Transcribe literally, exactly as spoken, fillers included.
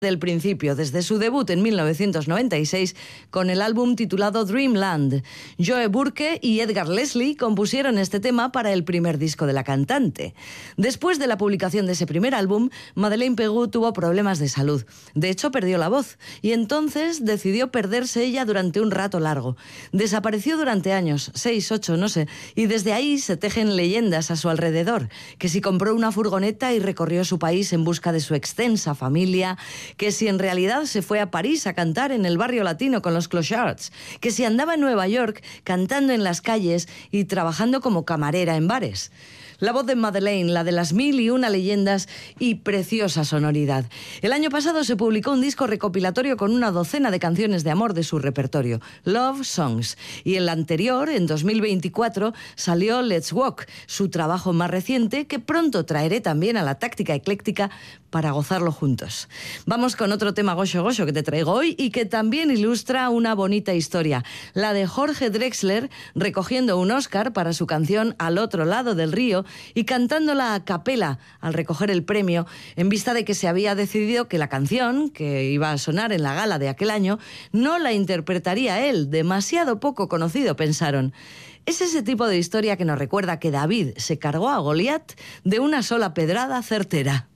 del principio, desde su debut en mil novecientos noventa y seis con el álbum titulado Dreamland. Joe Burke y Edgar Leslie compusieron este tema para el primer disco de la cantante. Después de la publicación de ese primer álbum, Madeleine Peyroux tuvo problemas de salud. De hecho, perdió la voz y entonces decidió perderse ella durante un rato largo. Desapareció durante años, seis, ocho, no sé, y desde ahí se tejen leyendas a su alrededor, que si compró una furgoneta y recorrió su país en busca de su extensa familia, que si en realidad se fue a París a cantar en el barrio latino con los Clochards, que si andaba en Nueva York cantando en las calles y trabajando como camarera en bares. La voz de Madeleine, la de las mil y una leyendas y preciosa sonoridad. El año pasado se publicó un disco recopilatorio con una docena de canciones de amor de su repertorio, Love Songs. Y el anterior, en dos mil veinticuatro, salió Let's Walk, su trabajo más reciente, que pronto traeré también a la táctica ecléctica para gozarlo juntos. Vamos con otro tema goxo goxo que te traigo hoy y que también ilustra una bonita historia, la de Jorge Drexler recogiendo un Oscar para su canción Al otro lado del río y cantándola a capela al recoger el premio, en vista de que se había decidido que la canción, que iba a sonar en la gala de aquel año, no la interpretaría él, demasiado poco conocido, pensaron. Es ese tipo de historia que nos recuerda que David se cargó a Goliat de una sola pedrada certera.